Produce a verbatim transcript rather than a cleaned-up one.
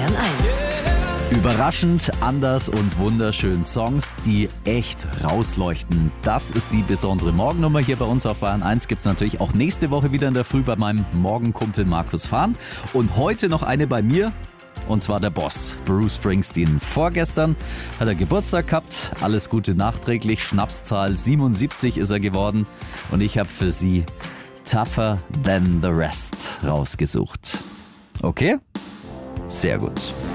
Bayern eins. Überraschend, anders und wunderschön Songs, die echt rausleuchten. Das ist die besondere Morgennummer. Hier bei uns auf Bayern eins gibt es natürlich auch nächste Woche wieder in der Früh bei meinem Morgenkumpel Markus Fahn. Und heute noch eine bei mir, und zwar der Boss, Bruce Springsteen. Vorgestern hat er Geburtstag gehabt. Alles Gute nachträglich. Schnapszahl siebenundsiebzig ist er geworden. Und ich habe für Sie Tougher Than The Rest rausgesucht. Okay? Sehr gut.